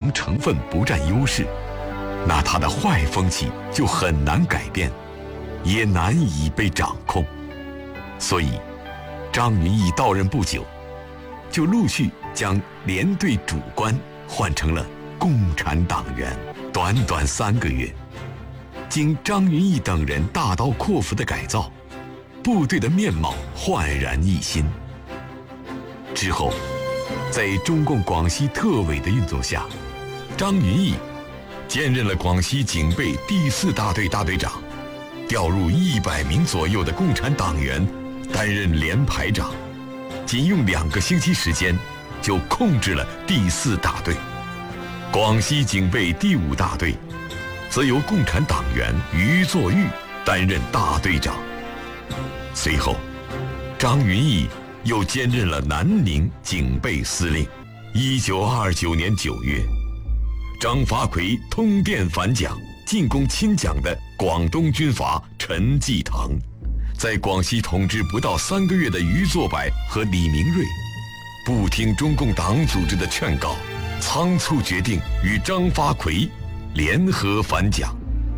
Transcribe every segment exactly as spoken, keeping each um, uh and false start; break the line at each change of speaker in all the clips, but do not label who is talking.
能成分不占优势，那他的坏风气就很难改变，也难以被掌控。所以，张云逸到任不久，就陆续将连队主官换成了共产党员。短短三个月，经张云逸等人大刀阔斧的改造，部队的面貌焕然一新。之后，在中共广西特委的运作下，张云逸兼任了广西警备第四大队大队长，调入一百名左右的共产党员担任连排长，仅用两个星期时间就控制了第四大队。广西警备第五大队则由共产党员于作玉担任大队长。随后，张云逸又兼任了南宁警备司令。一九二九年九月，张发奎通电反蒋，进攻亲蒋的广东军阀陈济棠，在广西统治不到三个月的于作柏和李明瑞，不听中共党组织的劝告，仓促决定与张发奎联合反蒋。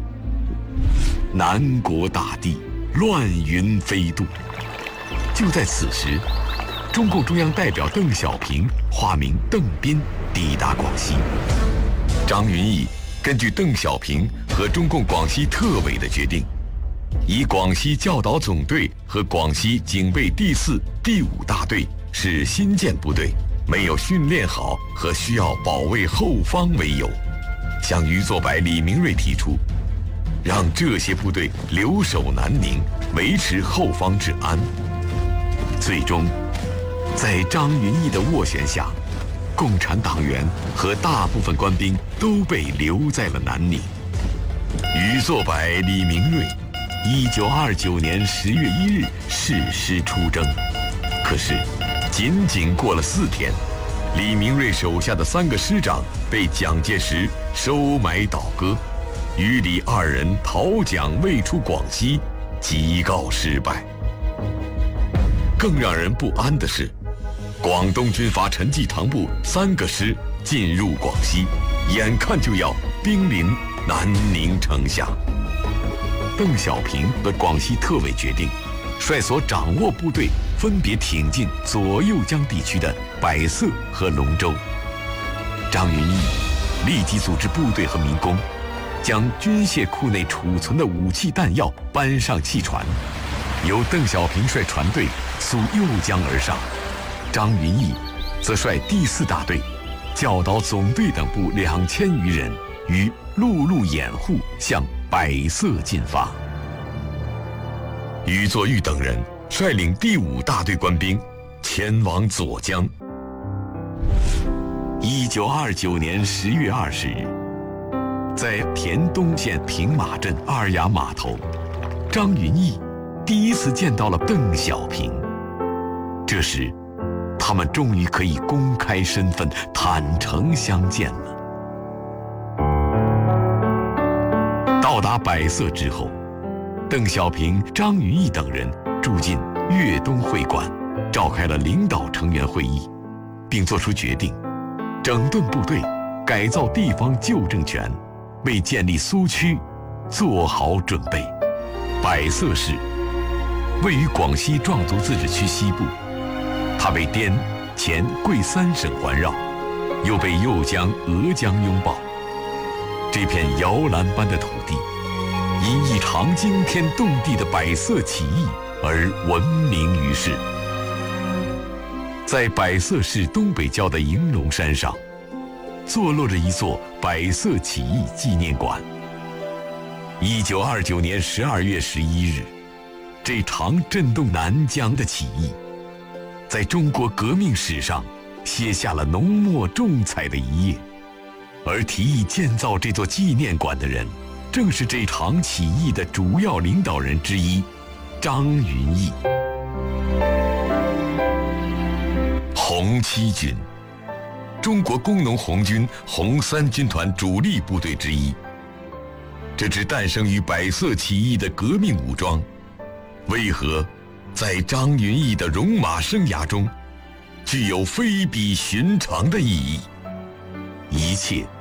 南国大地，乱云飞渡。就在此时，中共中央代表邓小平化名邓斌抵达广西。张云逸根据邓小平和中共广西特委的决定，以广西教导总队和广西警备第四、第五大队是新建部队，没有训练好和需要保卫后方为由，向于作柏、李明瑞提出，让这些部队留守南宁，维持后方治安。最终，在张云逸的斡旋下，共产党员和大部分官兵都被留在了南宁。于作柏、李明瑞，一九二九年十月一日誓师出征。可是，仅仅过了四天，李明瑞手下的三个师长被蒋介石收买倒戈，于李二人讨蒋未出广西，即告失败。更让人不安的是，广东军阀陈济棠部三个师进入广西，眼看就要兵临南宁城下。邓小平和广西特委决定，率所掌握部队分别挺进左右江地区的百色和龙州。张云逸立即组织部队和民工，将军械库内储存的武器弹药搬上汽船，由邓小平率船队溯右江而上，张云逸则率第四大队、教导总队等部两千余人于陆路掩护向百色进发。于作玉等人率领第五大队官兵前往左江。一九二九年十月二十日，在田东县平马镇二雅码头，张云逸第一次见到了邓小平。这时，他们终于可以公开身份，坦诚相见了。到达百色之后，邓小平、张云逸等人住进粤东会馆，召开了领导成员会议，并作出决定，整顿部队，改造地方旧政权，为建立苏区做好准备。百色市位于广西壮族自治区西部，它被滇黔桂三省环绕，又被右江、鄂江拥抱。这片摇篮般的土地，因一场惊天动地的百色起义而闻名于世。在百色市东北郊的迎龙山上，坐落着一座百色起义纪念馆。一九二九年十二月十一日，这场震动南疆的起义，在中国革命史上写下了浓墨重彩的一页。而提议建造这座纪念馆的人，正是这场起义的主要领导人之一，张云逸。红七军，中国工农红军红三军团主力部队之一。这支诞生于百色起义的革命武装，为何在张云逸的戎马生涯中具有非比寻常的意义？一切